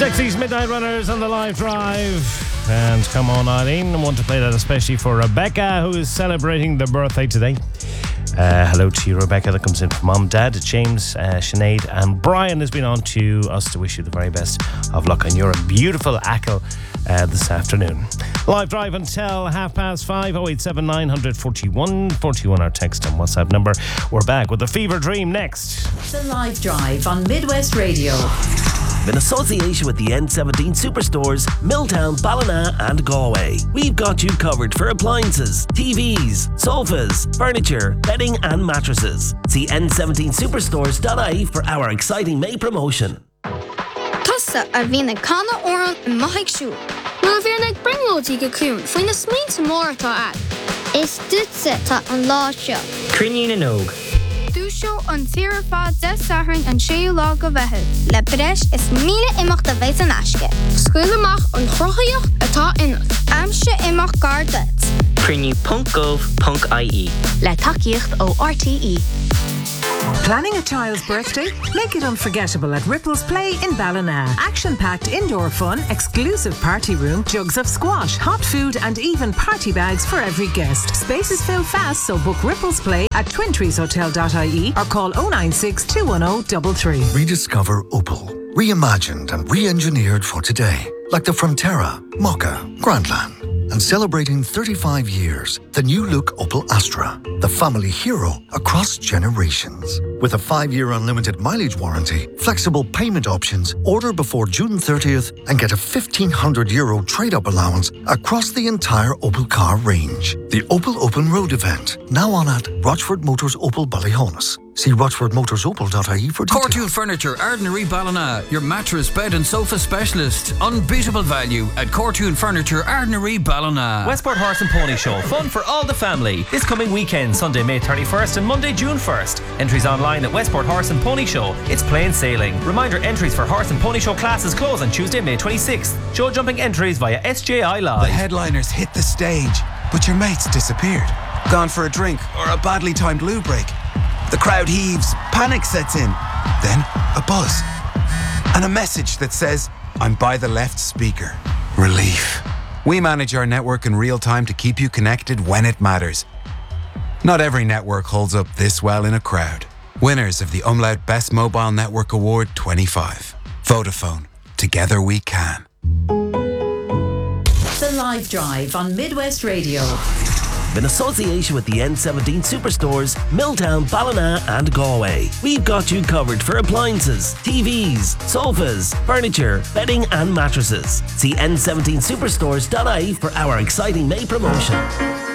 Dexy's Midnight Runners on the live drive. And come on, Eileen, I want to play that especially for Rebecca, who is celebrating their birthday today. Hello to you, Rebecca. That comes in from Mum, Dad, James, Sinead, and Brian has been on to us to wish you the very best of luck on your beautiful ACL this afternoon. Live drive until 5:30, 087 941 41, our text and WhatsApp number. We're back with the Fever Dream next. The Live Drive on Midwest Radio. In association with the N17 Superstores, Milltown, Ballina and Galway. We've got you covered for appliances, TVs, sofas, furniture, bedding and mattresses. See n17superstores.ie for our exciting May promotion. Tusa a bhína canna oran in maithig siú. Nó bhíar bringlódí go cún faoin na smínta mór atá ad. Is dútsa tá an lá seo. Crinne na nóg. Dúseo an tíre fád de sathrainn an séú lá go bheithid. Le breis is míle imach de bheith an aisce. Scuil amach an chrochaíocht atá inach. Amse imach gar dit. Crinne.gov.ie. Le takeíocht ó RTE. Planning a child's birthday? Make it unforgettable at Ripples Play in Ballina. Action-packed indoor fun, exclusive party room, jugs of squash, hot food and even party bags for every guest. Spaces fill fast, so book Ripples Play at twintreeshotel.ie or call 096 210 33. Rediscover Opel. Reimagined and re-engineered for today. Like the Frontera, Mokka, Grandland. And celebrating 35 years, the new look Opel Astra, the family hero across generations. With a 5-year unlimited mileage warranty, flexible payment options, order before June 30th and get a €1,500 trade-up allowance across the entire Opel car range. The Opel Open Road event, now on at Rochford Motors Opel Ballyhonus. See rochfordmotorsopel.ie for details. Cortoon Furniture, Ardnary Ballina, your mattress, bed and sofa specialist. Unbeatable value at Cortoon Furniture, Ardnary Ballina. Westport Horse and Pony Show, fun for all the family. This coming weekend, Sunday, May 31st and Monday, June 1st. Entries online at Westport Horse and Pony Show. It's plain sailing. Reminder, entries for Horse and Pony Show classes close on Tuesday, May 26th. Show jumping entries via SJI Live. The headliners hit the stage, but your mates disappeared. Gone for a drink or a badly timed loo break. The crowd heaves, panic sets in. Then a buzz. And a message that says, I'm by the left speaker. Relief. We manage our network in real time to keep you connected when it matters. Not every network holds up this well in a crowd. Winners of the Umlaut Best Mobile Network Award 25. Vodafone. Together we can. The Live Drive on Midwest Radio. In association with the N17 Superstores, Milltown, Ballina and Galway. We've got you covered for appliances, TVs, sofas, furniture, bedding and mattresses. See n17superstores.ie for our exciting May promotion.